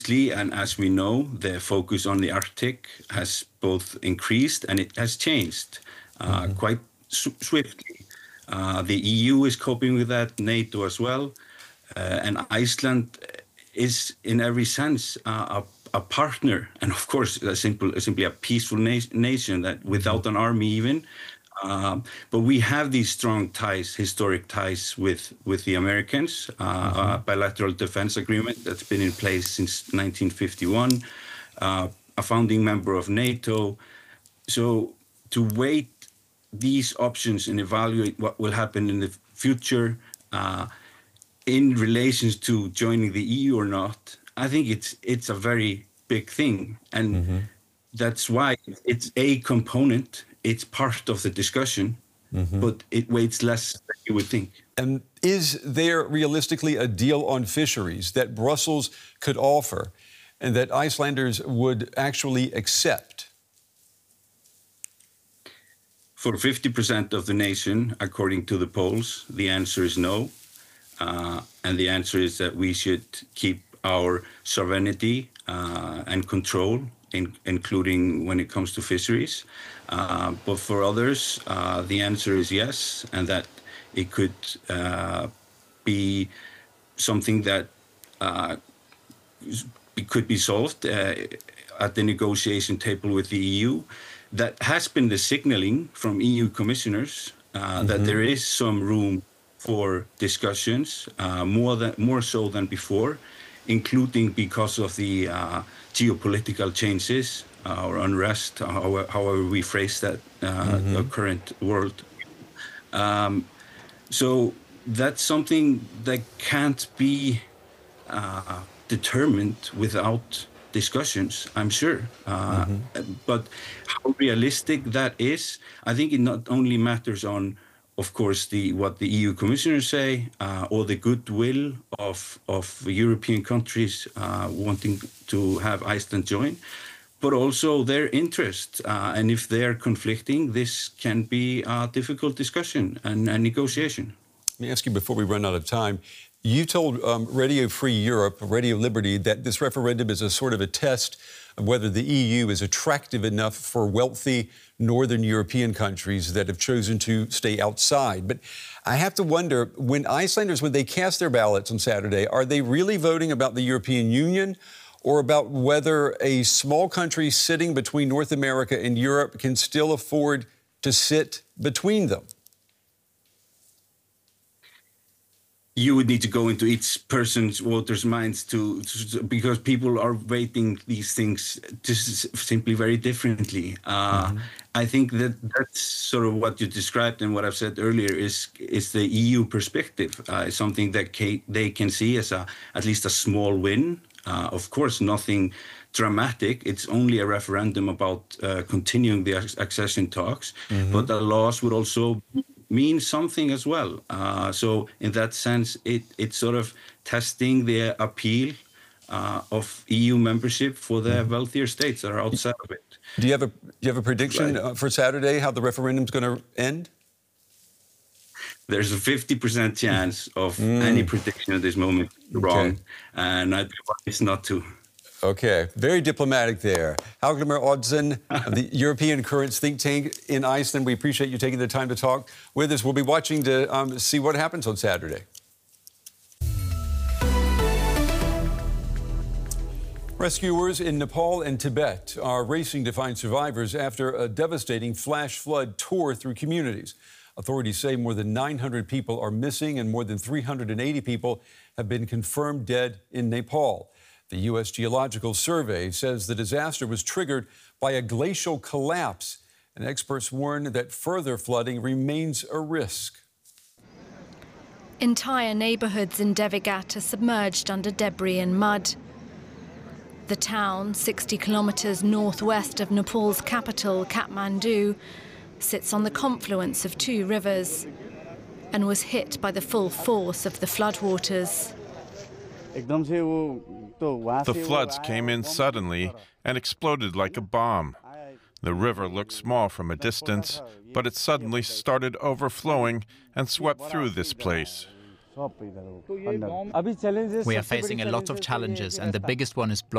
And as we know, the focus on the Arctic has both increased and it has changed quite swiftly. The EU is coping with that, NATO as well, and Iceland is in every sense a partner, and of course simply a peaceful nation that without an army even. But we have these strong ties, historic ties with the Americans, a bilateral defense agreement that's been in place since 1951, a founding member of NATO. So to weigh these options and evaluate what will happen in the future in relation to joining the EU or not, I think it's a very big thing. And that's why it's a component. It's part of the discussion, but it weighs less than you would think. And is there realistically a deal on fisheries that Brussels could offer and that Icelanders would actually accept? For 50% of the nation, according to the polls, the answer is no. And the answer is that we should keep our sovereignty and control, including when it comes to fisheries. But for others, the answer is yes, and that it could be something that could be solved at the negotiation table with the EU. That has been the signaling from EU commissioners that there is some room for discussions, more so than before, including because of the geopolitical changes or unrest, however we phrase that, the current world. So that's something that can't be determined without discussions, I'm sure. But how realistic that is, I think it not only matters on, of course, what the EU commissioners say, or the goodwill of European countries wanting to have Iceland join, but also their interest. And if they're conflicting, this can be a difficult discussion and a negotiation. Let me ask you before we run out of time. You told Radio Free Europe, Radio Liberty, that this referendum is a sort of a test of whether the EU is attractive enough for wealthy Northern European countries that have chosen to stay outside. But I have to wonder, when Icelanders, when they cast their ballots on Saturday, are they really voting about the European Union or about whether a small country sitting between North America and Europe can still afford to sit between them? You would need to go into each person's voters' minds because people are weighting these things just simply very differently. I think that's sort of what you described and what I've said earlier is the EU perspective, something that they can see as at least a small win. Of course, nothing dramatic. It's only a referendum about continuing the accession talks, but the laws would also mean something as well. So in that sense, it's sort of testing the appeal of EU membership for the wealthier states that are outside of it. Do you have a prediction for Saturday how the referendum's going to end? There's a 50% chance of any prediction at this moment wrong, and I'd be wise not to. Okay, very diplomatic there. Hallgrímur Oddsson of the European Currents think tank in Iceland. We appreciate you taking the time to talk with us. We'll be watching to see what happens on Saturday. Rescuers in Nepal and Tibet are racing to find survivors after a devastating flash flood tore through communities. Authorities say more than 900 people are missing and more than 380 people have been confirmed dead in Nepal. The U.S. Geological Survey says the disaster was triggered by a glacial collapse, and experts warn that further flooding remains a risk. Entire neighborhoods in Devighat are submerged under debris and mud. The town, 60 kilometers northwest of Nepal's capital, Kathmandu, sits on the confluence of two rivers and was hit by the full force of the floodwaters. The floods came in suddenly and exploded like a bomb. The river looked small from a distance, but it suddenly started overflowing and swept through this place. We are facing a lot of challenges, and the biggest one is